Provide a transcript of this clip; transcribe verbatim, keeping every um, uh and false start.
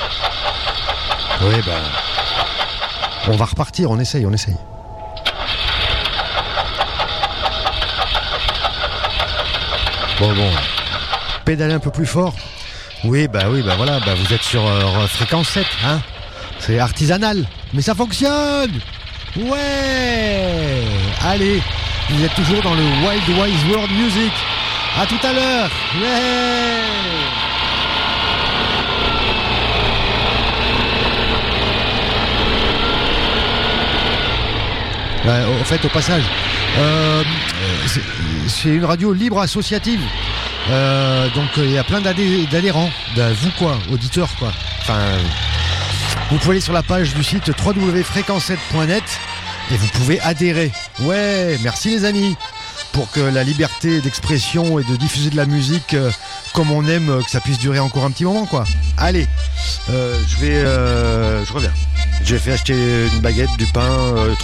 Oui, bah. On va repartir, on essaye, on essaye. Bon, bon. Pédaler un peu plus fort. Oui, bah oui, bah voilà, bah vous êtes sur euh, fréquence sept, hein. C'est artisanal, mais ça fonctionne. Ouais. Allez, vous êtes toujours dans le Wild Wise World Music. À tout à l'heure. Ouais. Ouais, au fait, au passage, euh, c'est, c'est une radio libre associative. Euh, donc il euh, y a plein d'adhé- d'adhérents, de vous quoi, auditeurs quoi. Enfin, vous pouvez aller sur la page du site w w w point fréquence sept point net et vous pouvez adhérer. Ouais, merci les amis, pour que la liberté d'expression et de diffuser de la musique euh, comme on aime, euh, que ça puisse durer encore un petit moment quoi. Allez, euh, je vais, euh, je reviens. J'ai fait acheter une baguette, du pain. Euh,